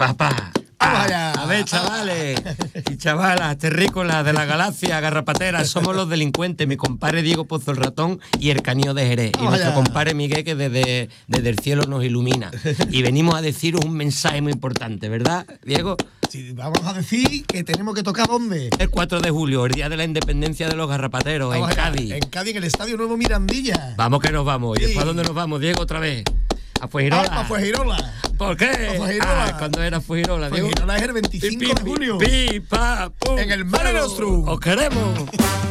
Papá. ¡Vamos allá! A ver, chavales y chavalas, terrícolas de la galaxia, garrapateras, somos los delincuentes, mi compadre Diego Pozo el Ratón y el Canío de Jerez, y nuestro compadre Miguel, que desde el cielo nos ilumina. Y venimos a deciros un mensaje muy importante, ¿verdad, Diego? Sí, vamos a decir que tenemos que tocar ¿dónde? El 4 de julio, el día de la independencia de los garrapateros, Vamos en allá, Cádiz. En Cádiz, en el Estadio Nuevo Mirandilla. Vamos que nos vamos. Sí. ¿Y después a dónde nos vamos, Diego, otra vez? ¿A Fuengirola? ¡A Fuengirola! ¿Por qué? A Fuengirola. ¿Cuándo era Fuengirola, Diego? Fuengirola es el 25 de junio. Pi, pa, pum, En el Mare Nostrum. ¡Os queremos!